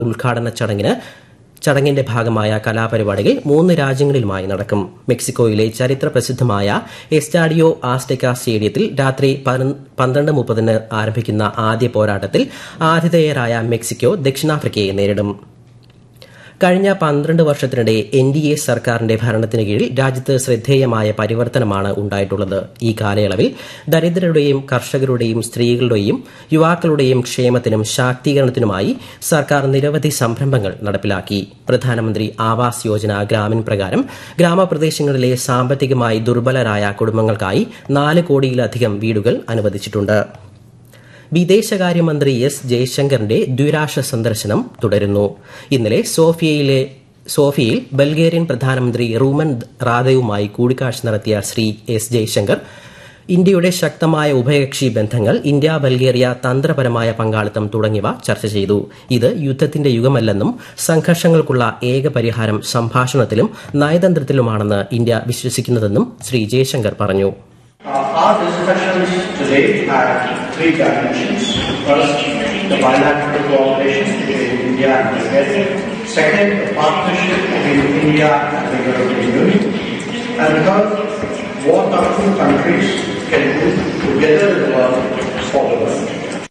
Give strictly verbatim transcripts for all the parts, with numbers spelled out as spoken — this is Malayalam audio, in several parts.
ഉദ്ഘാടന ചടങ്ങിന് ചടങ്ങിന്റെ ഭാഗമായ കലാപരിപാടികൾ മൂന്ന് രാജ്യങ്ങളിലുമായി നടക്കും. മെക്സിക്കോയിലെ ചരിത്ര പ്രസിദ്ധമായ എസ്റ്റാഡിയോ ആസ്റ്റെക്ക സ്റ്റേഡിയത്തിൽ രാത്രി പന്ത്രണ്ട് മുപ്പതിന് ആരംഭിക്കുന്ന ആദ്യ പോരാട്ടത്തിൽ ആതിഥേയരായ മെക്സിക്കോ ദക്ഷിണാഫ്രിക്കയെ നേരിടും. കഴിഞ്ഞ പന്ത്രണ്ട് വർഷത്തിനിടെ എൻ ഡി എ സർക്കാരിന്റെ ഭരണത്തിന് കീഴിൽ രാജ്യത്ത് ശ്രദ്ധേയമായ പരിവർത്തനമാണ് ഉണ്ടായിട്ടുള്ളത്. ഈ കാലയളവിൽ ദരിദ്രരുടെയും കർഷകരുടെയും സ്ത്രീകളുടെയും യുവാക്കളുടെയും ക്ഷേമത്തിനും ശാക്തീകരണത്തിനുമായി സർക്കാർ നിരവധി സംരംഭങ്ങൾ നടപ്പിലാക്കി. പ്രധാനമന്ത്രി ആവാസ് യോജന ഗ്രാമീൺ പ്രകാരം ഗ്രാമപ്രദേശങ്ങളിലെ സാമ്പത്തികമായി ദുർബലരായ കുടുംബങ്ങൾക്കായി നാല് കോടിയിലധികം വീടുകൾ അനുവദിച്ചിട്ടുണ്ട്. വിദേശകാര്യമന്ത്രി എസ് ജയശങ്കറിന്റെ ദ്വിരാഷ്ട്ര സന്ദർശനം തുടരുന്നു. ഇന്നലെ സോഫിയയിലെ സോഫിയയിൽ ബൾഗേറിയൻ പ്രധാനമന്ത്രി റൂമൻ റാദയുമായി കൂടിക്കാഴ്ച നടത്തിയ ശ്രീ എസ് ജയശങ്കർ ഇന്ത്യയുടെ ശക്തമായ ഉഭയകക്ഷി ബന്ധങ്ങൾ, ഇന്ത്യ ബൾഗേറിയ തന്ത്രപരമായ പങ്കാളിത്തം തുടങ്ങിയവ ചർച്ച ചെയ്തു. ഇത് യുദ്ധത്തിന്റെ യുഗമല്ലെന്നും സംഘർഷങ്ങൾക്കുള്ള ഏക പരിഹാരം സംഭാഷണത്തിലും നയതന്ത്രത്തിലുമാണെന്ന് ഇന്ത്യ വിശ്വസിക്കുന്നതെന്നും ശ്രീ ജയശങ്കർ പറഞ്ഞു. Uh, our discussions today have three dimensions. First, the bilateral cooperation between India and Bulgaria. Second, the partnership between India and the European Union. And third, what our two countries can do together in the world for the world.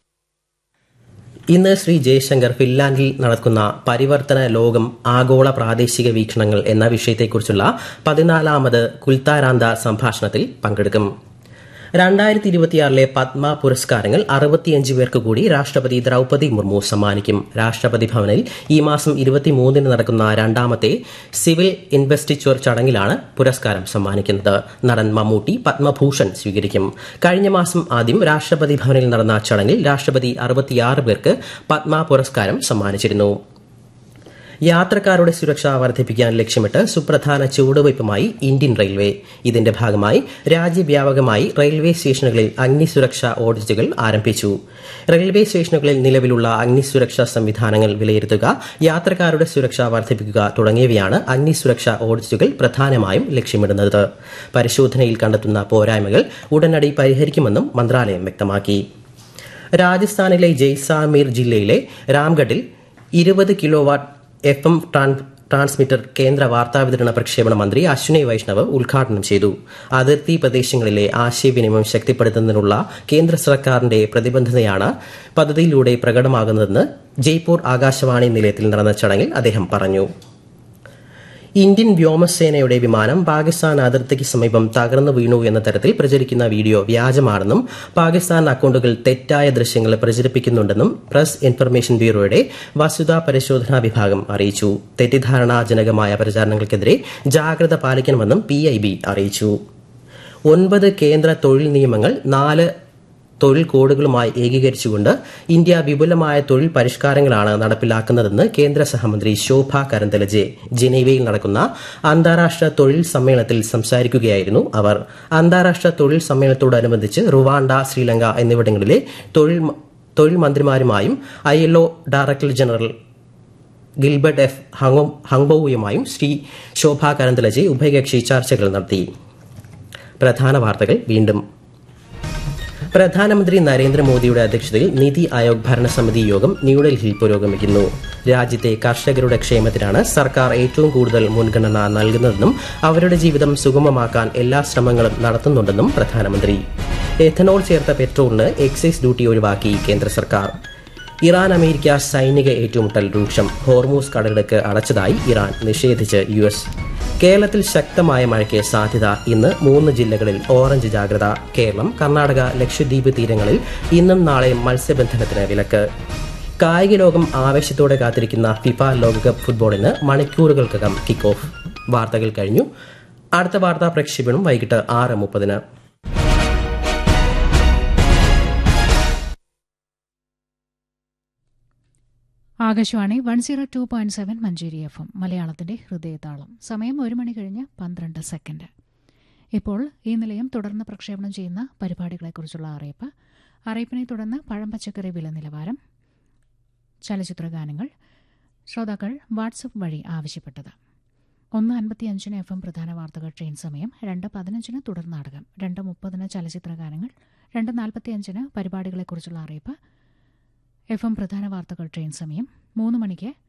ഇന്ന് ശ്രീ ജയശങ്കർ ഫിൻലാൻഡിൽ നടക്കുന്ന പരിവർത്തന ലോകം ആഗോള പ്രാദേശിക വീക്ഷണങ്ങൾ എന്ന വിഷയത്തെക്കുറിച്ചുള്ള പതിനാലാമത് കുൽത്താരാന്ത സംഭാഷണത്തിൽ പങ്കെടുക്കും. രണ്ടായിരത്തി ഇരുപത്തിയാറിലെ പത്മ പുരസ്കാരങ്ങൾ അറുപത്തിയഞ്ച് പേർക്ക് കൂടി രാഷ്ട്രപതി ദ്രൌപദി മുർമു സമ്മാനിക്കും. രാഷ്ട്രപതി ഭവനിൽ ഈ മാസം ഇരുപത്തിമൂന്നിന് നടക്കുന്ന രണ്ടാമത്തെ സിവിൽ ഇൻവെസ്റ്റിച്വർ ചടങ്ങിലാണ് പുരസ്കാരം സമ്മാനിക്കുന്നത്. നടൻ മമ്മൂട്ടി പത്മഭൂഷൺ സ്വീകരിക്കും. കഴിഞ്ഞ മാസം ആദ്യം രാഷ്ട്രപതി ഭവനിൽ നടന്ന ചടങ്ങിൽ രാഷ്ട്രപതി അറുപത്തിയാറ് പേർക്ക് പത്മ പുരസ്കാരം സമ്മാനിച്ചിരുന്നു. യാത്രക്കാരുടെ സുരക്ഷ വർദ്ധിപ്പിക്കാൻ ലക്ഷ്യമിട്ട് സുപ്രധാന ചുവടുവയ്പുമായി ഇന്ത്യൻ റെയിൽവേ. ഇതിന്റെ ഭാഗമായി രാജ്യവ്യാപകമായി റെയിൽവേ സ്റ്റേഷനുകളിൽ അഗ്നിസുരക്ഷാ ഓഡിറ്റുകൾ ആരംഭിച്ചു. റെയിൽവേ സ്റ്റേഷനുകളിൽ നിലവിലുള്ള അഗ്നിസുരക്ഷാ സംവിധാനങ്ങൾ വിലയിരുത്തുക, യാത്രക്കാരുടെ സുരക്ഷ വർദ്ധിപ്പിക്കുക തുടങ്ങിയവയാണ് അഗ്നിസുരക്ഷാ ഓഡിറ്റുകൾ പ്രധാനമായും ലക്ഷ്യമിടുന്നത്. പരിശോധനയിൽ കണ്ടെത്തുന്ന പോരായ്മകൾ ഉടനടി പരിഹരിക്കുമെന്നും മന്ത്രാലയം വ്യക്തമാക്കി. രാജസ്ഥാനിലെ ജയ്സാൽമീർ ജില്ലയിലെ രാംഗഡിൽ ഇരുപത് kilo watt F M transmitter കേന്ദ്ര വാർത്താവിതരണ പ്രക്ഷേപണ മന്ത്രി അശ്വിനി വൈഷ്ണവ് ഉദ്ഘാടനം ചെയ്തു. അതിർത്തി പ്രദേശങ്ങളിലെ ആശയവിനിമയം ശക്തിപ്പെടുത്തുന്നതിനുള്ള കേന്ദ്ര സർക്കാരിന്റെ പ്രതിബദ്ധതയാണ് പദ്ധതിയിലൂടെ പ്രകടമാകുന്നതെന്ന് ജയ്പൂർ ആകാശവാണി നിലയത്തിൽ നടന്ന ചടങ്ങിൽ അദ്ദേഹം പറഞ്ഞു. ഇന്ത്യൻ വ്യോമസേനയുടെ വിമാനം പാകിസ്ഥാൻ അതിർത്തിക്ക് സമീപം തകർന്നു വീണു എന്ന തരത്തിൽ പ്രചരിക്കുന്ന വീഡിയോ വ്യാജമാണെന്നും പാകിസ്ഥാൻ അക്കൌണ്ടുകൾ തെറ്റായ ദൃശ്യങ്ങൾ പ്രചരിപ്പിക്കുന്നുണ്ടെന്നും പ്രസ് ഇൻഫർമേഷൻ ബ്യൂറോയുടെ വസ്തുതാ പരിശോധനാ വിഭാഗം അറിയിച്ചു. തെറ്റിദ്ധാരണാജനകമായ പ്രചാരണങ്ങൾക്കെതിരെ ജാഗ്രത പാലിക്കണമെന്നും പി ഐ ബി അറിയിച്ചു. ഒൻപത് കേന്ദ്ര തൊഴിൽ നിയമങ്ങൾ നാല് തൊഴിൽ കോഡുകളുമായി ഏകീകരിച്ചുകൊണ്ട് ഇന്ത്യ വിപുലമായ തൊഴിൽ പരിഷ്കാരങ്ങളാണ് നടപ്പിലാക്കുന്നതെന്ന് കേന്ദ്ര സഹമന്ത്രി ശോഭ കരന്തലജെ ജനീവയിൽ നടക്കുന്ന അന്താരാഷ്ട്ര തൊഴിൽ സമ്മേളനത്തിൽ സംസാരിക്കുകയായിരുന്നു അവർ. അന്താരാഷ്ട്ര തൊഴിൽ സമ്മേളനത്തോടനുബന്ധിച്ച് റുവാണ്ട, ശ്രീലങ്ക എന്നിവിടങ്ങളിലെ തൊഴിൽ മന്ത്രിമാരുമായും I L O director general Gilbert F ഹംഗ്ബൌയുമായും Shri ശോഭ കരന്തലജെ ഉഭയകക്ഷി ചർച്ചകൾ നടത്തി. പ്രധാന വാർത്തകൾ വീണ്ടും. പ്രധാനമന്ത്രി നരേന്ദ്രമോദിയുടെ അധ്യക്ഷതയിൽ നിതി ആയോഗ് ഭരണസമിതി യോഗം ന്യൂഡൽഹിയിൽ പുരോഗമിക്കുന്നു. രാജ്യത്തെ കർഷകരുടെ ക്ഷേമത്തിനാണ് സർക്കാർ ഏറ്റവും കൂടുതൽ മുൻഗണന നൽകുന്നതെന്നും അവരുടെ ജീവിതം സുഗമമാക്കാൻ എല്ലാ ശ്രമങ്ങളും നടത്തുന്നുണ്ടെന്നും പ്രധാനമന്ത്രി. എഥനോൾ ചേർത്ത പെട്രോളിന് എക്സൈസ് ഡ്യൂട്ടി ഒഴിവാക്കി കേന്ദ്ര സർക്കാർ. ഇറാൻ അമേരിക്ക സൈനിക ഏറ്റുമുട്ടൽ രൂക്ഷം. ഹോർമൂസ് കടലിടുക്ക് അടച്ചതായി ഇറാൻ നിഷേധിച്ച് യു എസ്. കേരളത്തിൽ ശക്തമായ മഴയ്ക്ക് സാധ്യത. ഇന്ന് മൂന്ന് ജില്ലകളിൽ ഓറഞ്ച് ജാഗ്രത. കേരളം, കർണാടക, ലക്ഷദ്വീപ് തീരങ്ങളിൽ ഇന്നും നാളെയും മത്സ്യബന്ധനത്തിന് വിലക്ക്. കായിക ലോകം ആവേശത്തോടെ കാത്തിരിക്കുന്ന ഫിഫ ലോകകപ്പ് ഫുട്ബോളിന് മണിക്കൂറുകൾക്കകം കിക്ക് ഓഫ്. വാർത്തകൾ കഴിഞ്ഞു. അടുത്ത വാർത്താ പ്രക്ഷേപണം വൈകിട്ട് ആറ് മുപ്പതിന്. Akashvani one zero two point seven Manjeri F M മലയാളത്തിന്റെ ഹൃദയതാളം. സമയം ഒരു മണി കഴിഞ്ഞ് പന്ത്രണ്ട് സെക്കൻഡ്. ഇപ്പോൾ ഈ നിലയം തുടർന്ന് പ്രക്ഷേപണം ചെയ്യുന്ന പരിപാടികളെക്കുറിച്ചുള്ള അറിയിപ്പ്. അറിയിപ്പിനെ തുടർന്ന് പഴം പച്ചക്കറി വില നിലവാരം, ചലച്ചിത്ര ഗാനങ്ങൾ, ശ്രോതാക്കൾ വാട്സപ്പ് വഴി ആവശ്യപ്പെട്ടത്. ഒന്ന് അൻപത്തിയഞ്ചിന് എഫ് എം പ്രധാന വാർത്തകൾ ട്രെയിൻ സമയം, രണ്ട് പതിനഞ്ചിന് തുടർ നാടകം, രണ്ട് മുപ്പതിന് ചലച്ചിത്ര ഗാനങ്ങൾ, രണ്ട് നാൽപ്പത്തിയഞ്ചിന് പരിപാടികളെക്കുറിച്ചുള്ള അറിയിപ്പ്, എഫ് എം പ്രധാന വാർത്തകൾ ട്രെയിൻ സമയം, മൂന്ന് മണിക്ക്